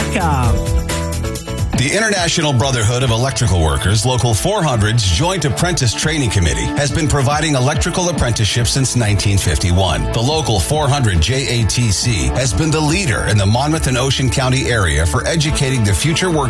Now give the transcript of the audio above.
JATSAFE.com. The International Brotherhood of Electrical Workers, Local 400's Joint Apprentice Training Committee, has been providing electrical apprenticeships since 1951. The Local 400 JATC has been the leader in the Monmouth and Ocean County area for educating the future workers